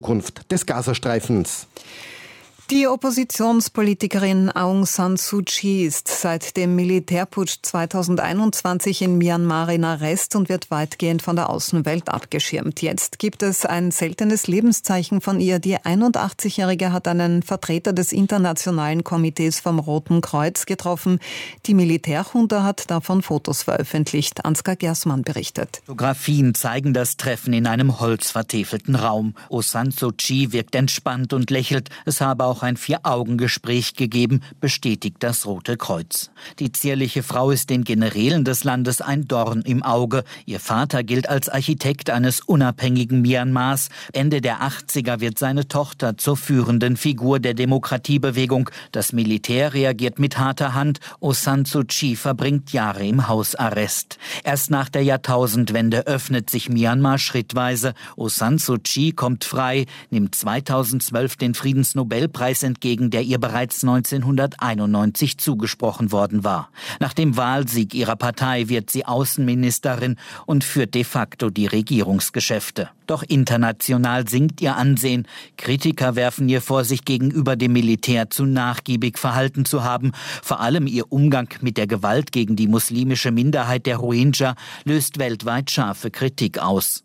Zukunft des Gazastreifens. Die Oppositionspolitikerin Aung San Suu Kyi ist seit dem Militärputsch 2021 in Myanmar in Arrest und wird weitgehend von der Außenwelt abgeschirmt. Jetzt gibt es ein seltenes Lebenszeichen von ihr. Die 81-Jährige hat einen Vertreter des Internationalen Komitees vom Roten Kreuz getroffen. Die Militärjunta hat davon Fotos veröffentlicht. Ansgar Gersmann berichtet. Fotografien zeigen das Treffen in einem holzvertäfelten Raum. Aung San Suu Kyi wirkt entspannt und lächelt. Es habe auch ein 4-Augen-Gespräch gegeben, bestätigt das Rote Kreuz. Die zierliche Frau ist den Generälen des Landes ein Dorn im Auge. Ihr Vater gilt als Architekt eines unabhängigen Myanmars. Ende der 80er wird seine Tochter zur führenden Figur der Demokratiebewegung. Das Militär reagiert mit harter Hand. Aung San Suu Kyi verbringt Jahre im Hausarrest. Erst nach der Jahrtausendwende öffnet sich Myanmar schrittweise. Aung San Suu Kyi kommt frei, nimmt 2012 den Friedensnobelpreis entgegen, der ihr bereits 1991 zugesprochen worden war. Nach dem Wahlsieg ihrer Partei wird sie Außenministerin und führt de facto die Regierungsgeschäfte. Doch international sinkt ihr Ansehen. Kritiker werfen ihr vor, sich gegenüber dem Militär zu nachgiebig verhalten zu haben. Vor allem ihr Umgang mit der Gewalt gegen die muslimische Minderheit der Rohingya löst weltweit scharfe Kritik aus.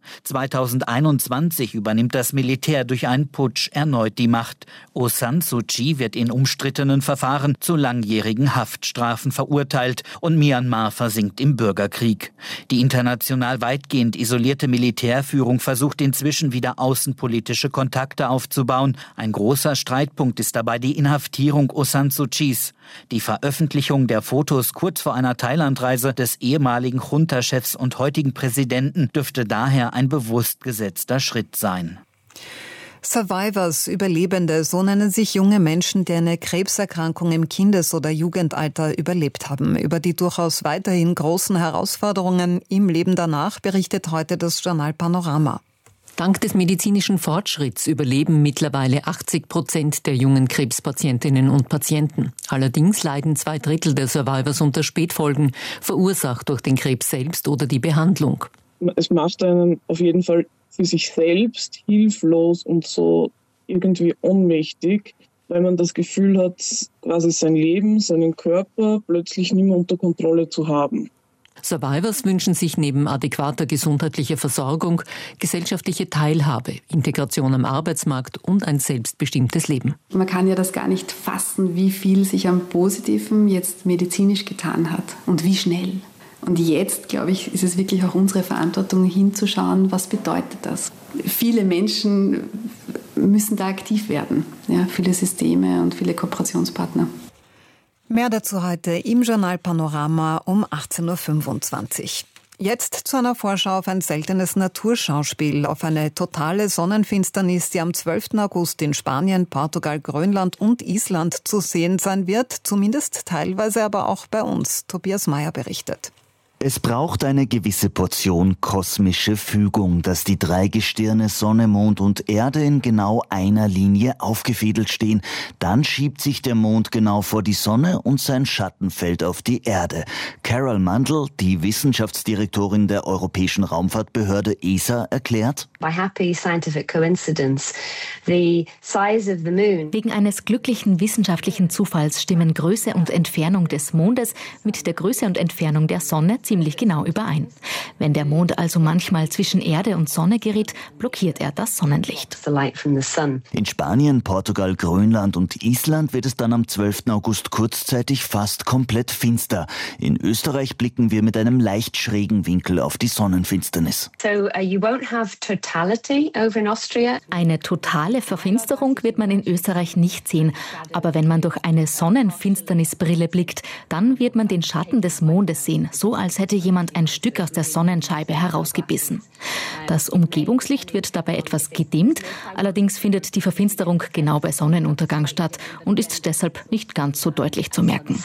2021 übernimmt das Militär durch einen Putsch erneut die Macht. Aung San Suu Kyi wird in umstrittenen Verfahren zu langjährigen Haftstrafen verurteilt und Myanmar versinkt im Bürgerkrieg. Die international weitgehend isolierte Militärführung versucht inzwischen wieder außenpolitische Kontakte aufzubauen. Ein großer Streitpunkt ist dabei die Inhaftierung Aung San Suu Kyis. Die Veröffentlichung der Fotos kurz vor einer Thailandreise des ehemaligen Junta-Chefs und heutigen Präsidenten dürfte daher ein bewusst gesetzter Schritt sein. Survivors, Überlebende, so nennen sich junge Menschen, die eine Krebserkrankung im Kindes- oder Jugendalter überlebt haben. Über die durchaus weiterhin großen Herausforderungen im Leben danach berichtet heute das Journal Panorama. Dank des medizinischen Fortschritts überleben mittlerweile 80% der jungen Krebspatientinnen und Patienten. Allerdings leiden 2/3 der Survivors unter Spätfolgen, verursacht durch den Krebs selbst oder die Behandlung. Es macht einen auf jeden Fall für sich selbst hilflos und so irgendwie ohnmächtig, weil man das Gefühl hat, quasi sein Leben, seinen Körper plötzlich nicht mehr unter Kontrolle zu haben. Survivors wünschen sich neben adäquater gesundheitlicher Versorgung gesellschaftliche Teilhabe, Integration am Arbeitsmarkt und ein selbstbestimmtes Leben. Man kann ja das gar nicht fassen, wie viel sich am Positiven jetzt medizinisch getan hat und wie schnell. Und jetzt, glaube ich, ist es wirklich auch unsere Verantwortung, hinzuschauen, was bedeutet das. Viele Menschen müssen da aktiv werden, ja, viele Systeme und viele Kooperationspartner. Mehr dazu heute im Journal Panorama um 18.25 Uhr. Jetzt zu einer Vorschau auf ein seltenes Naturschauspiel, auf eine totale Sonnenfinsternis, die am 12. August in Spanien, Portugal, Grönland und Island zu sehen sein wird, zumindest teilweise aber auch bei uns. Tobias Mayer berichtet. Es braucht eine gewisse Portion kosmische Fügung, dass die 3 Gestirne Sonne, Mond und Erde in genau einer Linie aufgefädelt stehen. Dann schiebt sich der Mond genau vor die Sonne und sein Schatten fällt auf die Erde. Carol Mundell, die Wissenschaftsdirektorin der Europäischen Raumfahrtbehörde ESA, erklärt: Wegen eines glücklichen wissenschaftlichen Zufalls stimmen Größe und Entfernung des Mondes mit der Größe und Entfernung der Sonne ziemlich genau überein. Wenn der Mond also manchmal zwischen Erde und Sonne gerät, blockiert er das Sonnenlicht. In Spanien, Portugal, Grönland und Island wird es dann am 12. August kurzzeitig fast komplett finster. In Österreich blicken wir mit einem leicht schrägen Winkel auf die Sonnenfinsternis. Eine totale Verfinsterung wird man in Österreich nicht sehen. Aber wenn man durch eine Sonnenfinsternisbrille blickt, dann wird man den Schatten des Mondes sehen, so als hätte jemand ein Stück aus der Sonnenscheibe herausgebissen. Das Umgebungslicht wird dabei etwas gedimmt, allerdings findet die Verfinsterung genau bei Sonnenuntergang statt und ist deshalb nicht ganz so deutlich zu merken.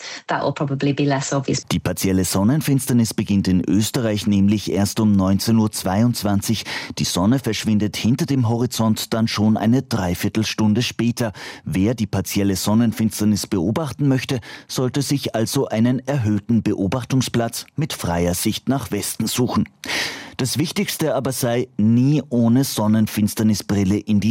Die partielle Sonnenfinsternis beginnt in Österreich nämlich erst um 19:22 Uhr. Die Sonne verschwindet hinter dem Horizont dann schon eine Dreiviertelstunde später. Wer die partielle Sonnenfinsternis beobachten möchte, sollte sich also einen erhöhten Beobachtungsplatz mit freier Sicht nach Westen suchen. Das Wichtigste aber sei, nie ohne Sonnenfinsternisbrille in die